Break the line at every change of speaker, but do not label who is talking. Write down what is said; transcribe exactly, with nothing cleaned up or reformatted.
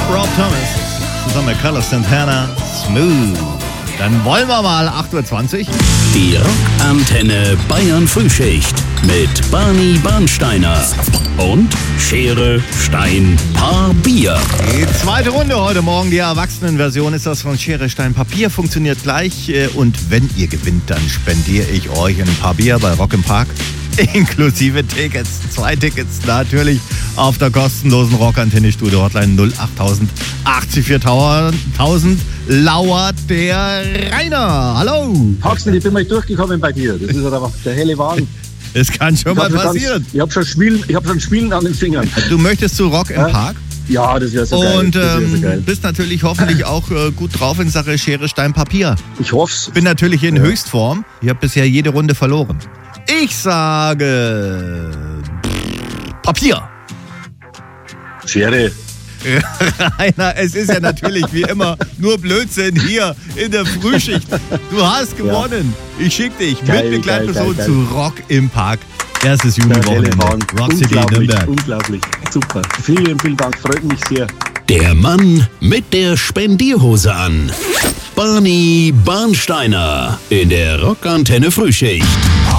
Rob Thomas zusammen mit Carlos Santana, Smooth. Dann wollen wir mal acht Uhr zwanzig.
Die Rockantenne Bayern Frühschicht mit Barney Bernsteiner und Schere, Stein, Paar, Bier.
Die zweite Runde heute Morgen, die Erwachsenenversion ist das von Schere, Stein, Papier, funktioniert gleich. Und wenn ihr gewinnt, dann spendiere ich euch ein paar Bier bei Rock im Park. Inklusive Tickets, zwei Tickets natürlich auf der kostenlosen Rockantenne-Studio Hotline null acht null null vierundachtzig lauert der Rainer. Hallo.
Haxel, ich bin mal durchgekommen bei dir. Das ist halt einfach der helle Wagen.
Es kann schon
Ich
mal
hab schon
passieren.
Ganz, ich habe schon Spielen, ich habe schon Spielen an den Fingern.
Du möchtest zu Rock im
Ja?
Park?
Ja, das wäre so geil.
Und
Das wär so
ähm,
geil.
bist natürlich hoffentlich auch äh, gut drauf in Sache Schere, Stein, Papier.
Ich hoff's.
Bin natürlich in
Ja.
Höchstform. Ich habe bisher jede Runde verloren. Ich sage Papier.
Schere.
Rainer, es ist ja natürlich wie immer nur Blödsinn hier in der Frühschicht. Du hast gewonnen. Ich schicke dich
Geil,
mit Begleitperson
geil, geil,
zu Rock im Park. Erstes
Der helle
Juni-Wochenende.
Wagen.
Rock City
Unglaublich,
Nürnberg.
unglaublich. Super. Vielen, vielen Dank. Freut mich sehr.
Der Mann mit der Spendierhose an. Barney Bernsteiner in der Rockantenne Frühschicht.